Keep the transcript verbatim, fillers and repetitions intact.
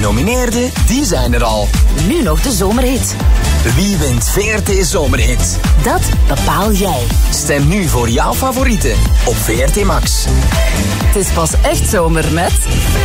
genomineerden, die zijn er al. Nu nog de zomerhit. Wie wint V R T Zomerhit? Dat bepaal jij. Stem nu voor jouw favorieten op V R T Max. Het is pas echt zomer met...